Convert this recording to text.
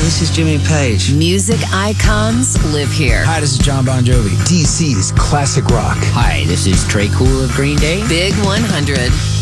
this is Jimmy Page. Music icons live here. Hi, this is John Bon Jovi. DC's classic rock. Hi, this is Trey Cool of Green Day. Big 100.